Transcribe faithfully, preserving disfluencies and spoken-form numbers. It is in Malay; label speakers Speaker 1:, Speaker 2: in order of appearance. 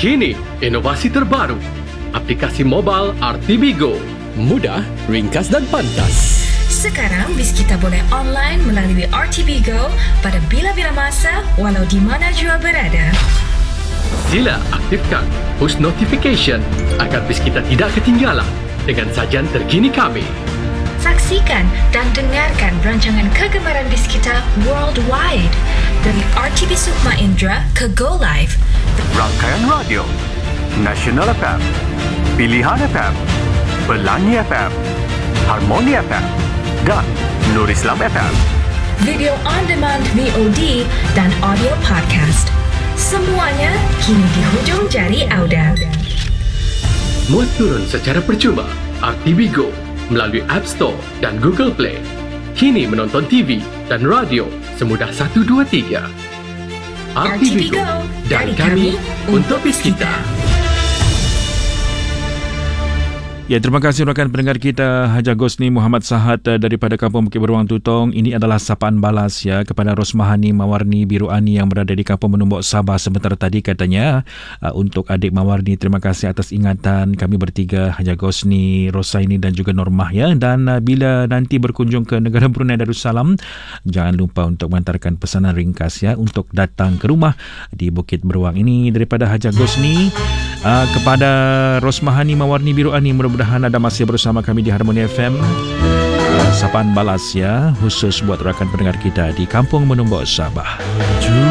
Speaker 1: Kini, inovasi terbaru. Aplikasi mobile R T B Go.
Speaker 2: Mudah, ringkas dan pantas.
Speaker 3: Sekarang Biskita boleh online melalui R T B Go pada bila-bila masa walau di mana jua berada.
Speaker 1: Sila aktifkan push notification agar Biskita tidak ketinggalan dengan sajian terkini kami.
Speaker 3: Saksikan dan dengarkan rancangan kegemaran Biskita worldwide dari R T B Sukma Indra ke Go Live.
Speaker 4: Rangkaian radio Nasional F M, Pilihan F M, Pelangi F M, Harmoni F M dan Nur Islam F M.
Speaker 3: Video on demand V O D dan audio podcast. Semuanya kini di hujung jari Auda.
Speaker 1: Muat turun secara percuma R T B Go melalui App Store dan Google Play. Kini menonton T V dan radio semudah satu dua tiga. R T B Go dari kami untuk Biskita.
Speaker 5: Ya, terima kasih rakan pendengar kita Haja Gosni Muhammad Sahad daripada Kampung Bukit Beruang Tutong. Ini adalah sapaan balas ya kepada Rosmahani Mawarni Biruani yang berada di Kampung Menumbuk Sabah sebentar tadi katanya. Uh, untuk adik Mawarni, terima kasih atas ingatan kami bertiga, Haja Gosni, Rosaini dan juga Normah ya. Dan uh, bila nanti berkunjung ke negara Brunei Darussalam, jangan lupa untuk mengantarkan pesanan ringkas ya untuk datang ke rumah di Bukit Beruang. Ini daripada Haja Gosni uh, kepada Rosmahani Mawarni Biruani. Mudah-mudahan anda masih bersama kami di Harmoni F M. Uh, sapaan balas ya, khusus buat rakan pendengar kita di Kampung Menumbuk Sabah.